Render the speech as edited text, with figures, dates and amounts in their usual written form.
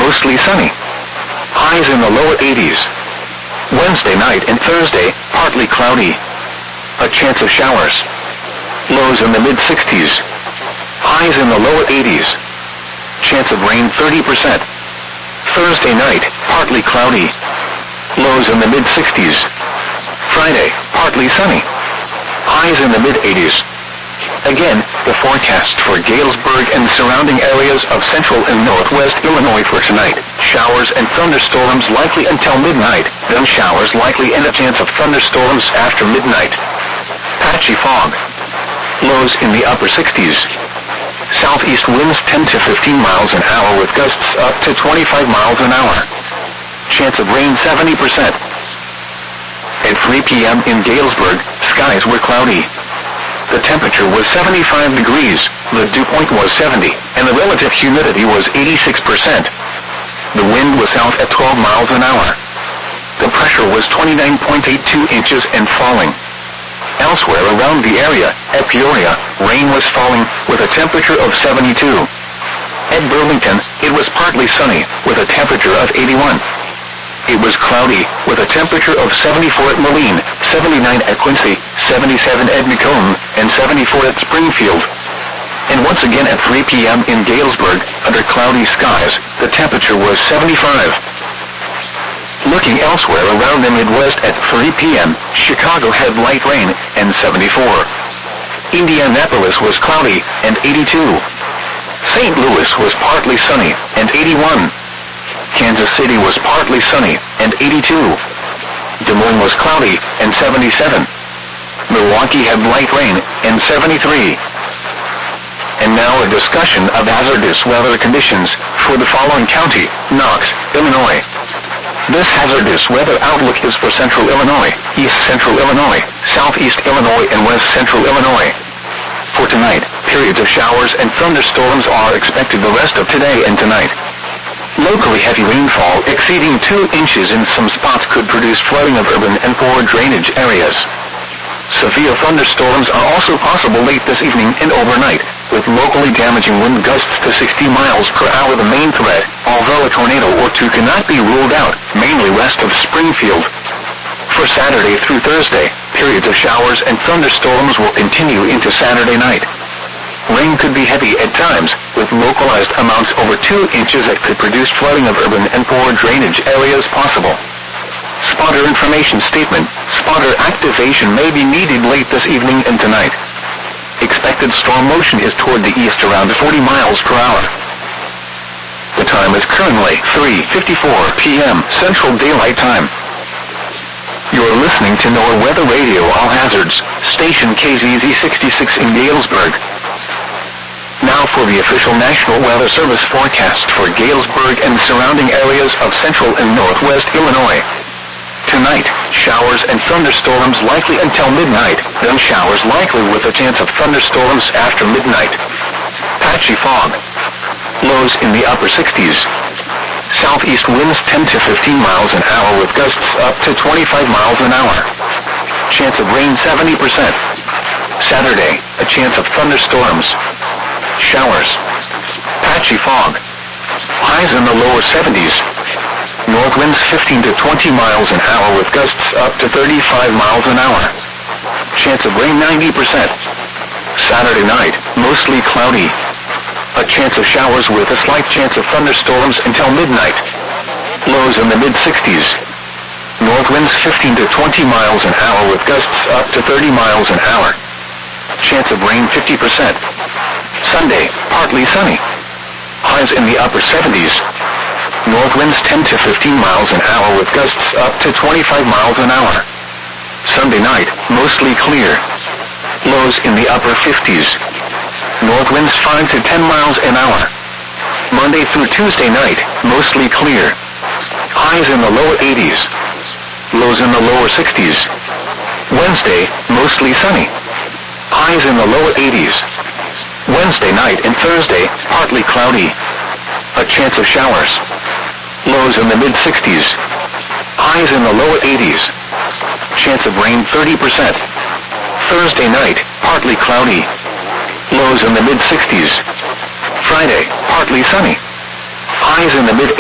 mostly sunny. Highs in the lower 80s. Wednesday night and Thursday, partly cloudy. A chance of showers. Lows in the mid-60s. Highs in the lower 80s. Chance of rain 30%. Thursday night, partly cloudy. Lows in the mid-60s. Friday, partly sunny. Highs in the mid-80s. Again, the forecast for Galesburg and surrounding areas of central and northwest Illinois for tonight. Showers and thunderstorms likely until midnight, then showers likely and a chance of thunderstorms after midnight. Patchy fog. Lows in the upper 60s. Southeast winds 10 to 15 miles an hour with gusts up to 25 miles an hour. Chance of rain 70%. At 3 p.m. in Galesburg, skies were cloudy. The temperature was 75 degrees, the dew point was 70, and the relative humidity was 86%. The wind was south at 12 miles an hour. The pressure was 29.82 inches and falling. Elsewhere around the area, at Peoria, rain was falling with a temperature of 72. At Burlington, it was partly sunny with a temperature of 81. It was cloudy with a temperature of 74 at Moline, 79 at Quincy, 77 at Macomb, and 74 at Springfield. And once again at 3 p.m. in Galesburg, under cloudy skies, the temperature was 75. Looking elsewhere around the Midwest at 3 p.m., Chicago had light rain and 74. Indianapolis was cloudy and 82. St. Louis was partly sunny and 81. Kansas City was partly sunny and 82. Des Moines was cloudy and 77. Milwaukee had light rain and 73. And now a discussion of hazardous weather conditions for the following county: Knox, Illinois. This hazardous weather outlook is for central Illinois, east central Illinois, southeast Illinois, and west central Illinois. For tonight, periods of showers and thunderstorms are expected the rest of today and tonight. Locally heavy rainfall exceeding 2 inches in some spots could produce flooding of urban and poor drainage areas. Severe thunderstorms are also possible late this evening and overnight, with locally damaging wind gusts to 60 miles per hour the main threat, although a tornado or two cannot be ruled out, mainly west of Springfield. For Saturday through Thursday, periods of showers and thunderstorms will continue into Saturday night. Rain could be heavy at times, with localized amounts over 2 inches that could produce flooding of urban and poor drainage areas possible. Spotter information statement: spotter activation may be needed late this evening and tonight. Expected storm motion is toward the east around 40 miles per hour. The time is currently 3:54 p.m. Central Daylight Time. You're listening to NOAA Weather Radio All Hazards, station KZZ 66 in Galesburg. Now for the official National Weather Service forecast for Galesburg and surrounding areas of central and northwest Illinois. Tonight, showers and thunderstorms likely until midnight, then showers likely with a chance of thunderstorms after midnight. Patchy fog. Lows in the upper 60s. Southeast winds 10 to 15 miles an hour with gusts up to 25 miles an hour. Chance of rain 70%. Saturday, a chance of thunderstorms. Showers. Patchy fog. Highs in the lower 70s. North winds 15 to 20 miles an hour with gusts up to 35 miles an hour. Chance of rain 90%. Saturday night, mostly cloudy. A chance of showers with a slight chance of thunderstorms until midnight. Lows in the mid-60s. North winds 15 to 20 miles an hour with gusts up to 30 miles an hour. Chance of rain 50%. Sunday, partly sunny. Highs in the upper 70s. North winds 10 to 15 miles an hour with gusts up to 25 miles an hour. Sunday night, mostly clear. Lows in the upper 50s. North winds 5 to 10 miles an hour. Monday through Tuesday night, mostly clear. Highs in the lower 80s. Lows in the lower 60s. Wednesday, mostly sunny. Highs in the lower 80s. Wednesday night and Thursday, partly cloudy. A chance of showers. Lows in the mid-60s. Highs in the lower 80s. Chance of rain 30%. Thursday night, partly cloudy. Lows in the mid-60s. Friday, partly sunny. Highs in the mid